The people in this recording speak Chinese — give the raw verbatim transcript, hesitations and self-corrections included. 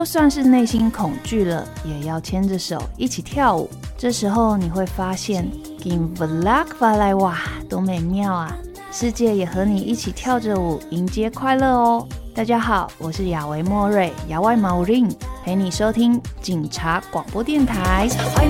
就算是内心恐惧了，也要牵着手一起跳舞。这时候你会发现 Gin Vlog 发来哇，多美妙啊！世界也和你一起跳着舞，迎接快乐哦。大家好，我是亚维莫瑞，亚外毛 ring， 陪你收听警察广播电台。